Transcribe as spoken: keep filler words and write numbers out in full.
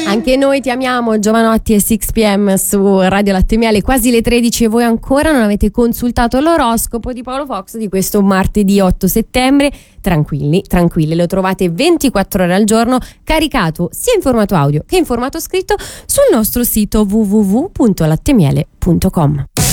Anche noi ti amiamo, Giovanotti e sei p m su Radio Latte Miele, quasi le tredici, e voi ancora non avete consultato l'oroscopo di Paolo Fox di questo martedì otto settembre. Tranquilli, tranquilli, lo trovate ventiquattro ore al giorno, caricato sia in formato audio che in formato scritto sul nostro sito w w w punto lattemiele punto com.